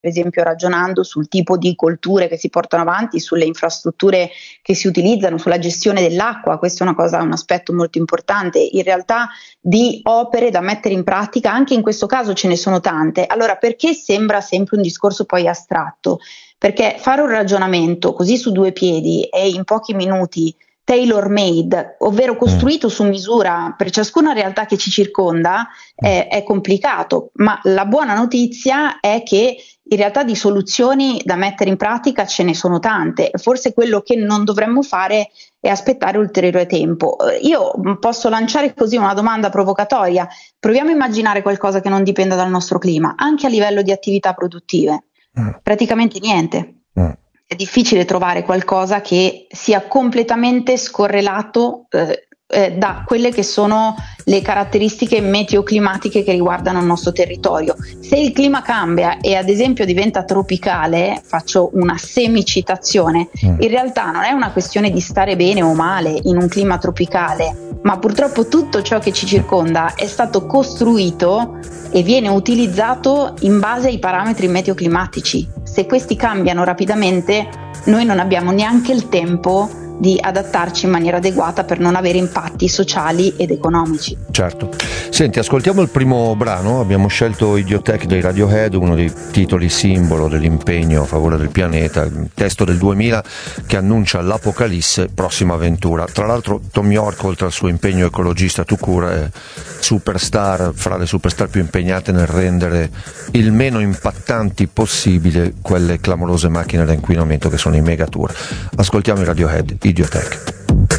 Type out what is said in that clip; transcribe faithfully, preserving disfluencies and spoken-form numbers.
esempio ragionando sul tipo di colture che si portano avanti, sulle infrastrutture che si utilizzano, sulla gestione dell'acqua. Questo è una cosa, un aspetto molto importante. In realtà di opere da mettere in pratica, anche in questo caso ce ne sono tante. Allora, perché sembra sempre un discorso poi astratto? Perché fare un ragionamento così su due piedi e in pochi minuti tailor made, ovvero costruito su misura per ciascuna realtà che ci circonda, è, è complicato, ma la buona notizia è che in realtà di soluzioni da mettere in pratica ce ne sono tante. Forse quello che non dovremmo fare è aspettare ulteriore tempo. Io posso lanciare così una domanda provocatoria: proviamo a immaginare qualcosa che non dipenda dal nostro clima, anche a livello di attività produttive. Praticamente niente. È difficile trovare qualcosa che sia completamente scorrelato eh, eh, da quelle che sono le caratteristiche meteoclimatiche che riguardano il nostro territorio. Se il clima cambia e ad esempio diventa tropicale, faccio una semicitazione, in realtà non è una questione di stare bene o male in un clima tropicale, ma purtroppo tutto ciò che ci circonda è stato costruito e viene utilizzato in base ai parametri meteoclimatici. Se questi cambiano rapidamente, noi non abbiamo neanche il tempo di adattarci in maniera adeguata per non avere impatti sociali ed economici. Certo. Senti, ascoltiamo il primo brano. Abbiamo scelto Idiotech dei Radiohead, uno dei titoli simbolo dell'impegno a favore del pianeta, il testo del duemila che annuncia l'apocalisse, prossima avventura. Tra l'altro Tom York, oltre al suo impegno ecologista tout court, è superstar, fra le superstar più impegnate nel rendere il meno impattanti possibile quelle clamorose macchine da inquinamento che sono i Megatour. Ascoltiamo i Radiohead, Idiotech.